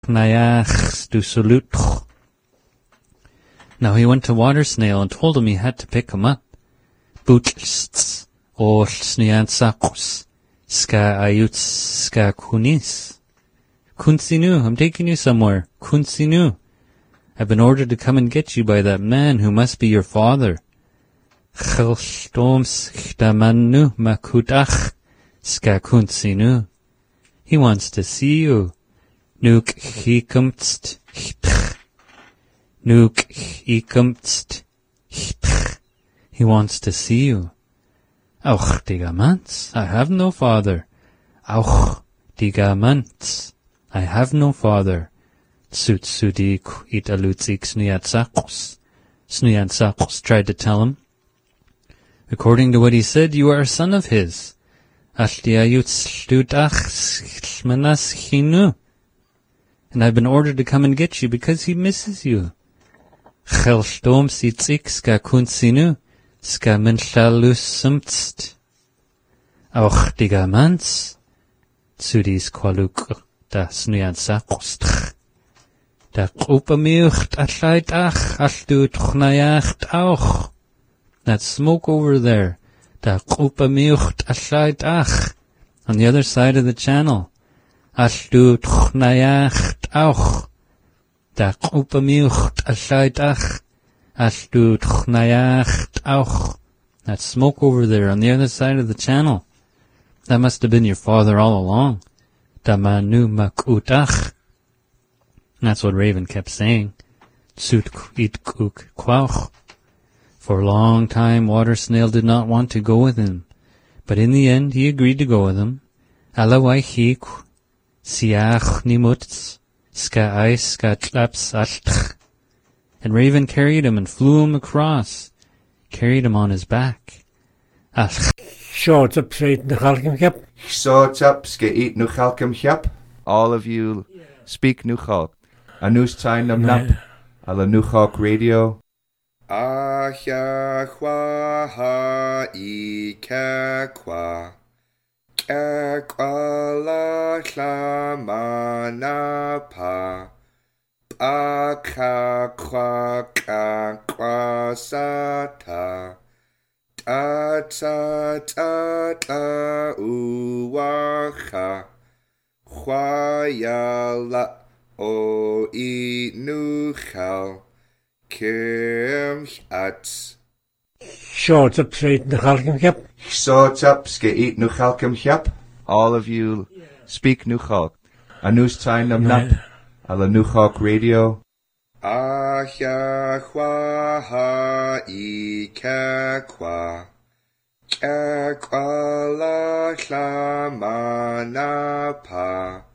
Nayach du salut. Now he went to Water Snail and told him he had to pick him up. Butls or sniansakus. Ska ayuts ska kunis. Kunsinu, I'm taking you somewhere. Kunsinu. I've been ordered to come and get you by that man who must be your father. Chelstoms chtamanu makutach ska kunsinu. He wants to see you. Nuk hikumtst chtch. Nuk hikumtst chtch. He wants to see you. Auch digamants, I have no father. Auch digamants, I have no father. Tsutsudik italutsik snuyatsakos. Snuyatsakos tried to tell him. According to what he said, you are a son of his. Ashtiayuts hlutach shmanas chinu. And I've been ordered to come and get you because he misses you. Chelstom sitzik ska kunsinu. Ska menchalusumtst. Auch digamants. Tsudis qualuk da snuyatsakostch. Da upamiucht atlaitach ashtu tchnayacht auch. That smoke over there. Da upamiucht atlaitach. On the other side of the channel. Ashtu tchnayacht auch. Da upamiucht atlaitach. Ashtu tchnayacht auch. That smoke over there on the other side of the channel. That must have been your father all along. Da manu makutach. That's what Raven kept saying. Tsut itkuk kwauch. For a long time, Water Snail did not want to go with him. But in the end, he agreed to go with him. Alawaihik, siach nimuts, ska ais ska tlaps ashtch. And Raven carried him and flew him across. Carried him on his back. Short up straight the Halkim Hep. Short up eat nu Halkim Hep. All of you speak Nuchalk. Anus Tain Nam Nap. Ala Nuchalk Radio. Ahya kwa ha I kwa. Kwa la manapa. Aka kwa kwa sata. Ta ta ta ta uwaha. Khwayala o inuchal. Kim at. Short up straight the Halkim Hep. Short up eat nuchalkim Hep. All of you speak Nuchalk. Anus Tain Nam Nap. Ala Nuchalk Radio. Ahya kwa ha I kwa. Kwa la manapa.